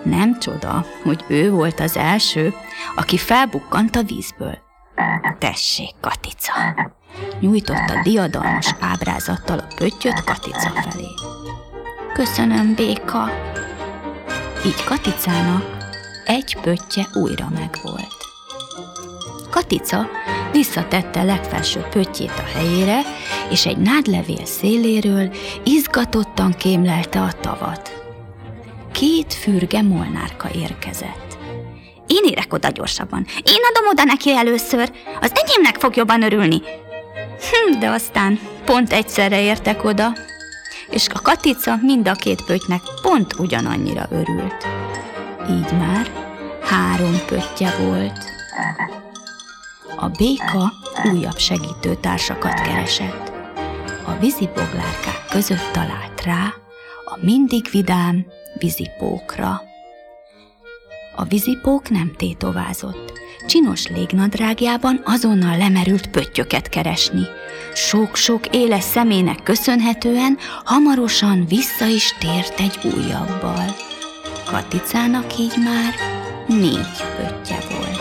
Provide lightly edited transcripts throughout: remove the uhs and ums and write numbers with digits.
Nem csoda, hogy ő volt az első, aki felbukkant a vízből. Tessék, Katica! Nyújtotta diadalmas ábrázattal a pöttyöt Katica felé. Köszönöm, Béka! Így Katicának egy pöttye újra megvolt. Katica visszatette legfelső pöttyét a helyére, és egy nádlevél széléről izgatottan kémlelte a tavat. 2 fürge molnárka érkezett. Én érek oda gyorsabban. Én adom oda neki először. Az enyémnek fog jobban örülni. De aztán pont egyszerre értek oda, és a Katica mind a 2 pöttynek pont ugyanannyira örült. Így már 3 pöttye volt. A Béka újabb segítőtársakat keresett. A víziboglárkák között talált rá a mindig vidám vízipókra. A vízipók nem tétovázott. Csinos légnadrágjában azonnal lemerült pöttyöket keresni. Sok-sok éles szemének köszönhetően hamarosan vissza is tért egy újabbal. Katicának így már 4 pöttye volt.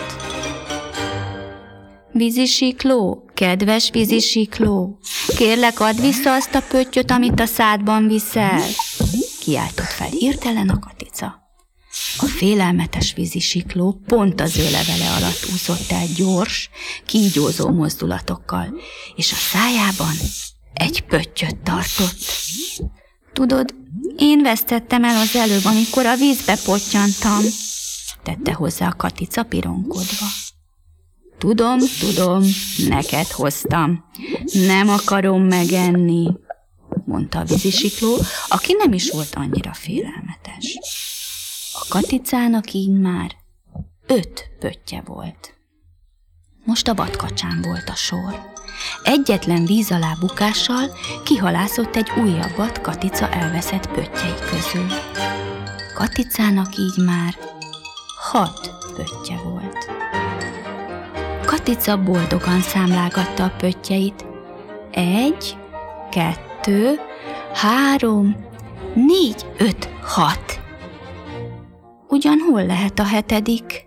Vízisikló, kedves vízisikló, kérlek, add vissza azt a pöttyöt, amit a szádban viszel, kiáltott fel hirtelen a Katica. A félelmetes vízisikló pont az ő levele alatt úszott el gyors, kígyózó mozdulatokkal, és a szájában egy pöttyöt tartott. Tudod, én vesztettem el az előbb, amikor a vízbe pottyantam, tette hozzá a Katica pironkodva. Tudom, neked hoztam. Nem akarom megenni, mondta a vízisikló, aki nem is volt annyira félelmetes. A Katicának így már 5 pöttye volt. Most a vadkacsán volt a sor. Egyetlen víz alá bukással kihalászott egy újabbat Katica elveszett pöttyei közül. Katicának így már 6 pöttye volt. Katica boldogan számlálgatta a pöttyeit. 1, 2, 3, 4, 5, 6. Ugyan hol lehet a 7?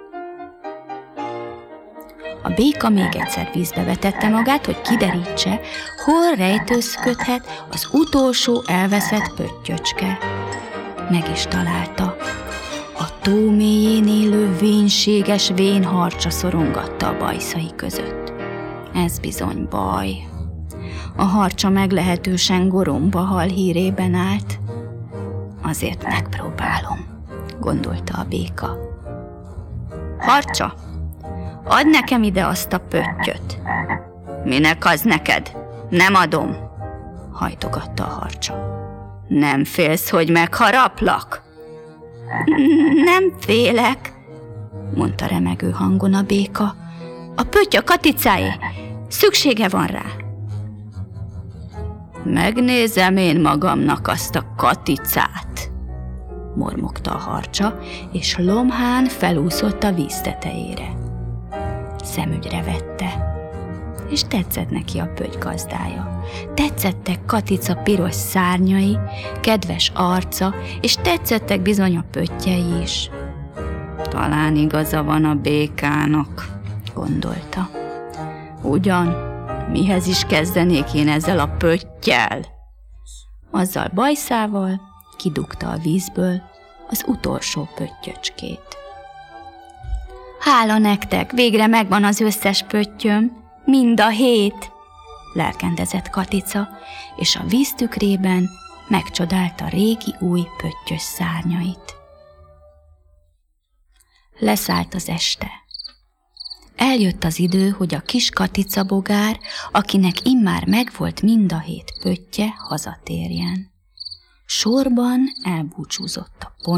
A Béka még egyszer vízbe vetette magát, hogy kiderítse, hol rejtőzködhet az utolsó elveszett pöttyöcske. Meg is találta. A tó mélyén élő vénséges vénharcsa szorongatta a bajszai között. Ez bizony baj. A harcsa meglehetősen goromba hal hírében állt. Azért megpróbálom, gondolta a Béka. Harcsa, add nekem ide azt a pöttyöt. Minek az neked? Nem adom, hajtogatta a harcsa. Nem félsz, hogy megharaplak? Nem félek, mondta remegő hangon a Béka. A pötty a Katicáé, szüksége van rá. Megnézem én magamnak azt a Katicát, mormogta a harcsa, és lomhán felúszott a víz tetejére. Szemügyre vette, és tetszett neki a pötty gazdája. Tetszettek Katica piros szárnyai, kedves arca, és tetszettek bizony a pöttyei is. Talán igaza van a Békának, gondolta. Ugyan, mihez is kezdenék én ezzel a pöttyel? Azzal bajszával kidugta a vízből az utolsó pöttyöcskét. Hála nektek, végre megvan az összes pöttyöm, mind a 7, lelkendezett Katica, és a víz tükrében megcsodálta régi új pöttyös szárnyait. Leszállt az este. Eljött az idő, hogy a kis Katica bogár, akinek immár megvolt mind a 7 pöttye, hazatérjen. Sorban elbúcsúzott a